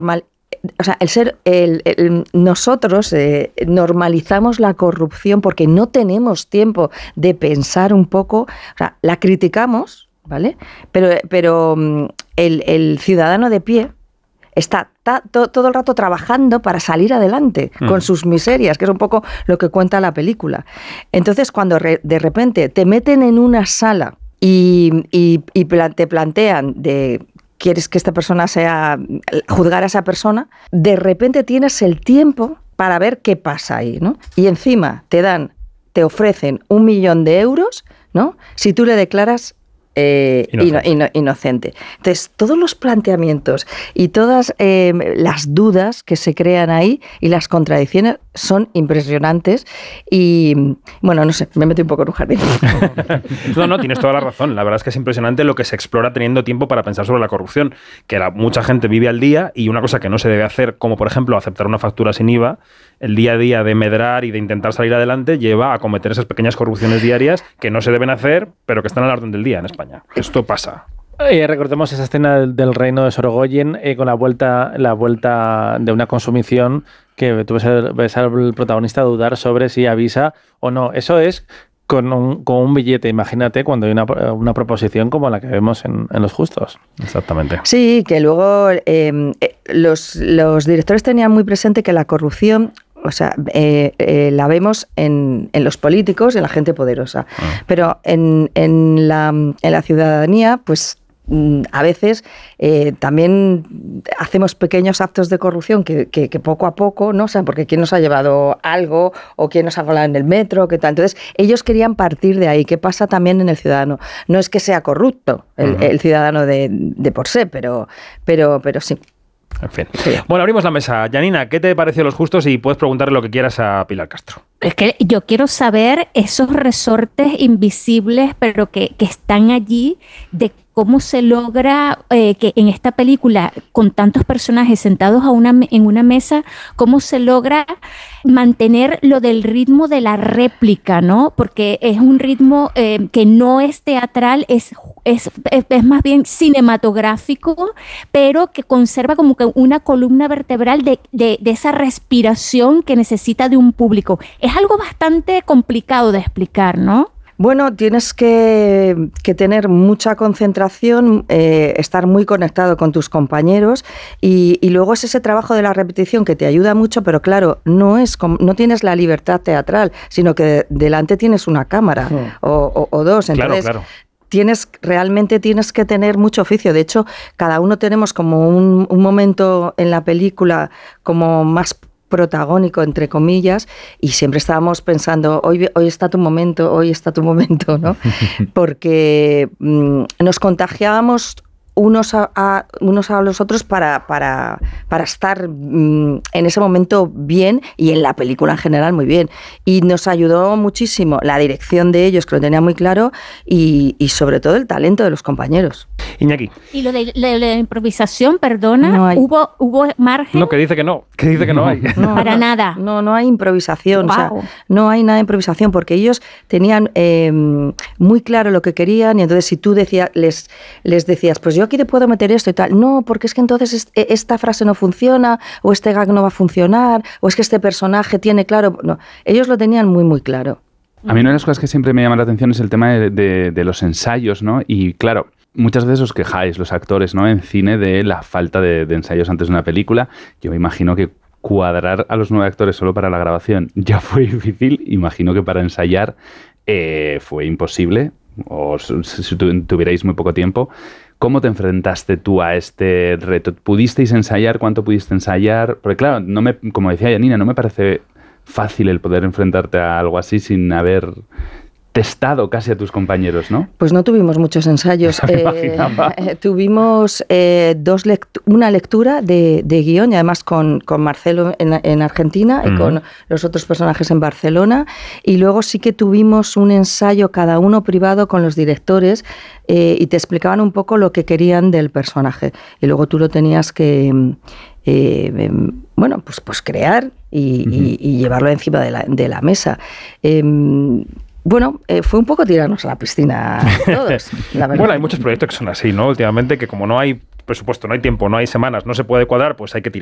O sea, nosotros normalizamos la corrupción porque no tenemos tiempo de pensar un poco. O sea, la criticamos, ¿vale? Pero el ciudadano de pie está todo el rato trabajando para salir adelante con sus miserias, que es un poco lo que cuenta la película. Entonces, cuando de repente te meten en una sala y te plantean quieres que esta persona juzgar a esa persona, de repente tienes el tiempo para ver qué pasa ahí, ¿no? Y encima te ofrecen 1 millón de euros, ¿no? Si tú le declaras inocente. Entonces, todos los planteamientos y todas las dudas que se crean ahí y las contradicciones son impresionantes y, bueno, no sé, me metí un poco en un jardín. No, tienes toda la razón. La verdad es que es impresionante lo que se explora teniendo tiempo para pensar sobre la corrupción, que mucha gente vive al día y una cosa que no se debe hacer, como por ejemplo aceptar una factura sin IVA, el día a día de medrar y de intentar salir adelante lleva a cometer esas pequeñas corrupciones diarias que no se deben hacer, pero que están a la orden del día en España. Esto pasa. Recordemos esa escena del reino de Sorogoyen con la vuelta de una consumición que tú ves al protagonista dudar sobre si avisa o no. Eso es con un billete, imagínate, cuando hay una proposición como la que vemos en Los Justos. Exactamente. Sí, que luego los directores tenían muy presente que la corrupción, o sea, la vemos en los políticos, en la gente poderosa, pero en la ciudadanía, pues a veces también hacemos pequeños actos de corrupción que poco a poco, ¿no? O sea, porque quién nos ha llevado algo o quién nos ha colado en el metro, qué tal. Entonces, ellos querían partir de ahí. ¿Qué pasa también en el ciudadano? No es que sea corrupto el ciudadano de por sí, pero sí. En fin. Sí. Bueno, abrimos la mesa. Janina, ¿qué te pareció Los Justos? Y puedes preguntarle lo que quieras a Pilar Castro. Es que yo quiero saber esos resortes invisibles, pero que están allí, de cómo se logra que en esta película, con tantos personajes sentados en una mesa, cómo se logra mantener lo del ritmo de la réplica, ¿no? Porque es un ritmo que no es teatral, es más bien cinematográfico, pero que conserva como que una columna vertebral de esa respiración que necesita de un público. Es algo bastante complicado de explicar, ¿no? Bueno, tienes que tener mucha concentración, estar muy conectado con tus compañeros y luego es ese trabajo de la repetición que te ayuda mucho, pero claro, no tienes la libertad teatral, sino que delante tienes una cámara o dos. Entonces, claro. Realmente tienes que tener mucho oficio. De hecho, cada uno tenemos como un momento en la película como más protagónico, entre comillas, y siempre estábamos pensando, hoy está tu momento, ¿no? Porque nos contagiábamos unos a los otros para estar en ese momento bien y en la película en general muy bien. Y nos ayudó muchísimo la dirección de ellos, que lo tenía muy claro, y sobre todo el talento de los compañeros. Iñaki. Y lo de la improvisación, perdona, no ¿hubo margen? No, que dice que no hay. No, para nada. No hay improvisación, wow. O sea, no hay nada de improvisación, porque ellos tenían muy claro lo que querían, y entonces si tú les decías, pues yo aquí te puedo meter esto y tal, no, porque es que entonces esta frase no funciona, o este gag no va a funcionar, o es que este personaje tiene claro, no, ellos lo tenían muy, muy claro. A mí una de las cosas que siempre me llama la atención es el tema de los ensayos, ¿no? Y claro, muchas veces os quejáis, los actores, ¿no?, en cine, de la falta de ensayos antes de una película. Yo me imagino que cuadrar a los 9 actores solo para la grabación ya fue difícil. Imagino que para ensayar fue imposible, o si tuvierais muy poco tiempo. ¿Cómo te enfrentaste tú a este reto? ¿Pudisteis ensayar? ¿Cuánto pudiste ensayar? Porque claro, como decía Janina, no me parece fácil el poder enfrentarte a algo así sin haber testado casi a tus compañeros, ¿no? Pues no tuvimos muchos ensayos. Tuvimos una lectura de guión, y además con Marcelo en Argentina y con los otros personajes en Barcelona, y luego sí que tuvimos un ensayo cada uno privado con los directores, y te explicaban un poco lo que querían del personaje, y luego tú lo tenías que pues crear y llevarlo encima de la mesa. Fue un poco tirarnos a la piscina todos, la verdad. Bueno, hay muchos proyectos que son así, ¿no? Últimamente, que como no hay presupuesto, no hay tiempo, no hay semanas, no se puede cuadrar, pues hay que tirar.